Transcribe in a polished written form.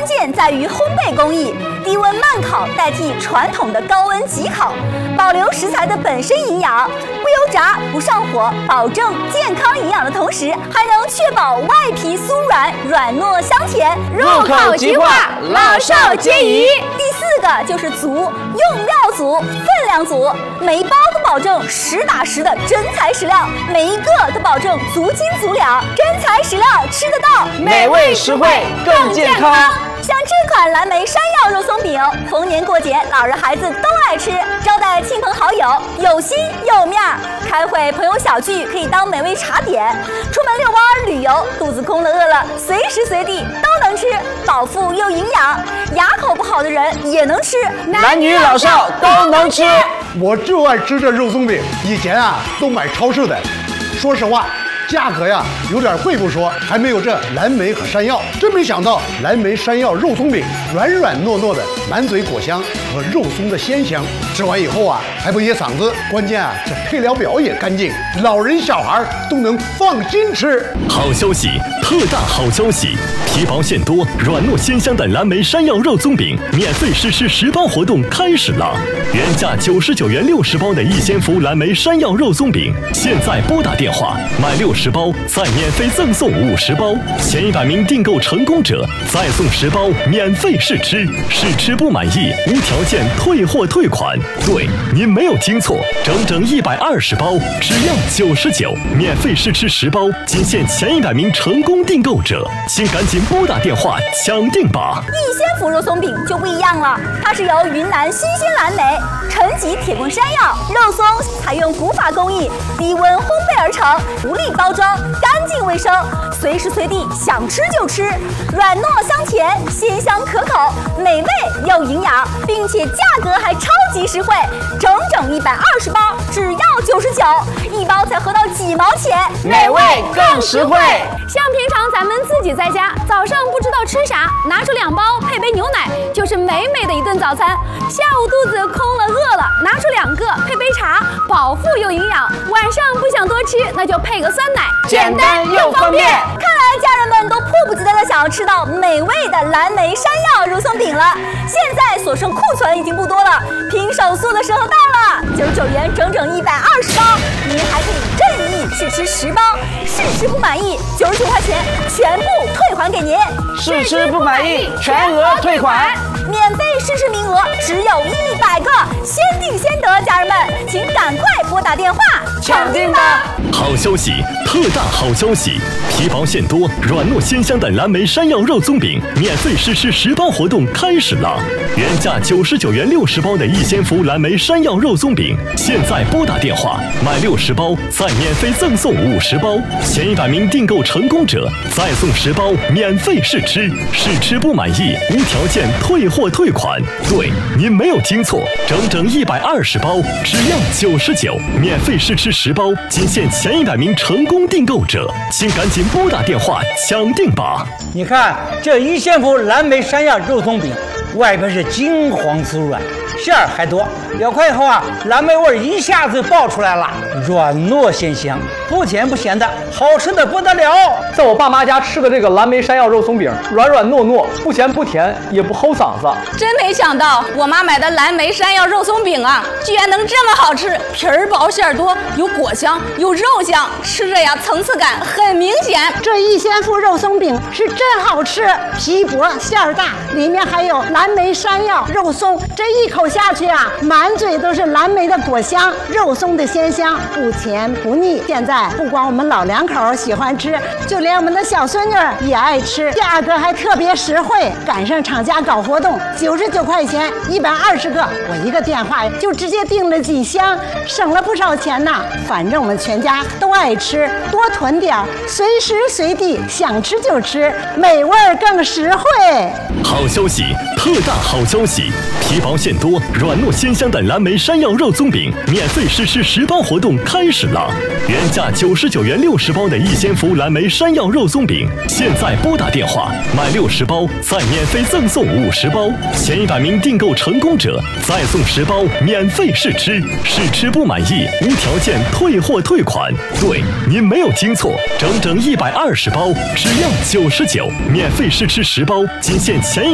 键在于烘焙工艺，低温慢烤代替传统的高温急烤，保留食材的本身营养，不油炸不上火，保证健康营养的同时，还能确保外皮酥软、软糯香甜， 入口即化，老少皆宜。 第4个就是足，用料足，分量足，每一包都保证实打实的真材实料，每一个都保证足斤足两，真材实料吃得到， 美味实惠更健康。 像这款蓝莓山药肉松饼，逢年过节老人孩子都爱吃，招待亲朋好友有心又有面儿，开会朋友小聚可以当美味茶点，出门遛弯旅游肚子空了饿了，随时随地都能吃，饱腹又营养，牙口不好的人也能吃， 男女老少都能吃。 我就爱吃这肉松饼，以前都买超市的，说实话价格有点贵不说，还没有这蓝莓和山药。真没想到蓝莓山药肉松饼软软糯糯的，满嘴果香和肉松的鲜香，吃完以后还不噎嗓子。关键这配料表也干净，老人小孩都能放心吃。 好消息，特大好消息！皮薄馅多、软糯鲜香的蓝莓山药肉松饼免费试吃10包活动开始了。原价99元60包的逸仙福蓝莓山药肉松饼，现在拨打电话买60包，再免费赠送50包，前100名订购成功者再送10包免费试吃，试吃不满意无条件退货退款。对，您没有听错，整120包，只要99，免费试吃10包，仅限前100名成功订购者，请赶紧拨打电话抢定吧！ 逸仙福肉松饼就不一样了，它是由云南新鲜蓝莓、陈吉铁棍山药肉松采用古法工艺，低温烘焙而成，不利包装，干净卫生，随时随地想吃就吃，软糯香甜，鲜香可口，美味又营养，并且价格还超级实惠，整120包只要99，一包才合到几毛钱， 美味更实惠。 像平常咱们自己在家，早上不知道吃啥，拿出2包配杯牛奶，就是美美的一顿早餐。下午肚子空了饿了，拿出2个配杯茶，饱腹又营养。晚上不想多吃，那就配个酸奶， 简单又方便。 看来家人们都迫不及待的想要吃到美味的蓝莓山药肉松饼了。现在所剩库存已经不多了，拼手速的时候到了，99元整120包，您还可以任意试吃10包，试吃不满意99块钱全部退还给您， 试吃不满意全额退款， 免费试吃名额只有100个，先订先得，家人们请赶快拨打电话抢订吧！ 好消息，特大好消息！皮薄馅多、软糯鲜香的蓝莓山药肉松饼免费试吃10包活动开始了。原价99元60包的逸仙福蓝莓山药肉松饼，现在拨打电话买60包，再免费赠送50包，前100名订购成功者再送10包免费试吃，试吃不满意无条件退货退款。对，您没有听错，整120包，只要99，免费试吃10包，仅限前100名成功订购者，请赶紧拨打电话抢订吧！ 你看这逸仙福蓝莓山药肉松饼，外边是金黄酥软，馅儿还多，咬开以后蓝莓味一下子爆出来了，软糯鲜香，不甜不咸的，好吃的不得了。 在我爸妈家吃的这个蓝莓山药肉松饼，软软糯糯，不咸不甜，也不齁嗓子。 真没想到我妈买的蓝莓山药肉松饼居然能这么好吃，皮儿薄馅儿多，有果香有肉香，吃着层次感很明显。 这逸仙福肉松饼是真好吃，皮薄馅儿大，里面还有蓝莓山药肉松，这一口下去满嘴都是蓝莓的果香，肉松的鲜香，不甜不腻。现在不光我们老两口喜欢吃，就连我们的小孙女也爱吃，价格还特别实惠，赶上厂家搞活动，99块钱120个，我一个电话就直接订了几箱，省了不少钱呢。反正我们全家都爱吃，多囤点，随时随地想吃就吃，美味更实惠。 好消息，特大好消息！皮薄馅多、软糯鲜香的蓝莓山药肉松饼免费试吃10包活动开始了。原价99元60包的逸仙福蓝莓山药肉松饼，现在拨打电话买60包，再免费赠送50包，前100名订购成功者再送10包免费试吃，试吃不满意无条件退货退款。对，您没有听错，整120包，只要99，免费试吃10包，仅限前